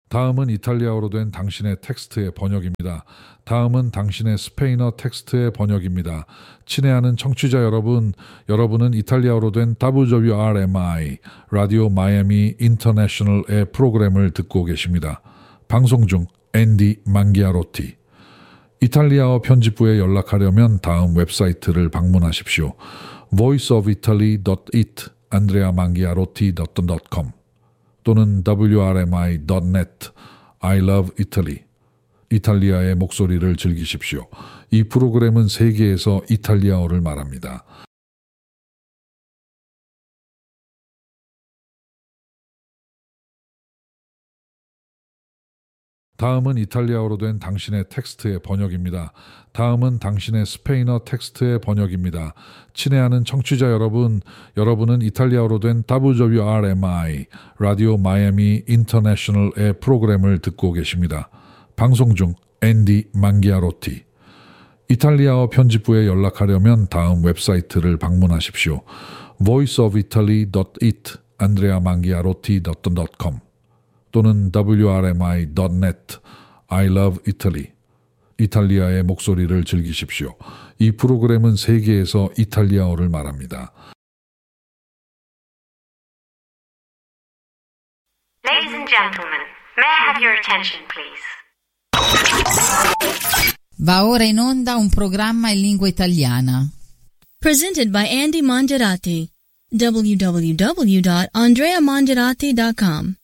다음은 이탈리아어로 된 당신의 텍스트의 번역입니다. 다음은 당신의 스페인어 텍스트의 번역입니다. 친애하는 청취자 여러분, 여러분은 이탈리아어로 된 WRMI, 라디오 마이애미 인터내셔널의 프로그램을 듣고 계십니다. 방송 중 앤디 망기아로티. 이탈리아어 편집부에 연락하려면 다음 웹사이트를 방문하십시오. voiceofitaly.it, andreamangiarotti.com 또는 wrmi.net, I love Italy. 이탈리아의 목소리를 즐기십시오. 이 프로그램은 세계에서 이탈리아어를 말합니다. 다음은 이탈리아어로 된 당신의 텍스트의 번역입니다. 다음은 당신의 스페인어 텍스트의 번역입니다. 친애하는 청취자 여러분, 여러분은 이탈리아어로 된 WRMI, 라디오 마이애미 인터내셔널의 프로그램을 듣고 계십니다. 방송 중 앤디 망기아로티. 이탈리아어 편집부에 연락하려면 다음 웹사이트를 방문하십시오. voiceofitaly.it, andreamangiarotti.com 또는 wrmi.net, I love Italy. 이탈리아의 목소리를 즐기십시오. 이 프로그램은 세계에서 이탈리아어를 말합니다. Ladies and gentlemen, may I have your attention, please? Va ora in onda un programma in lingua italiana. Presented by Andy Mongerati. www.andreamongerati.com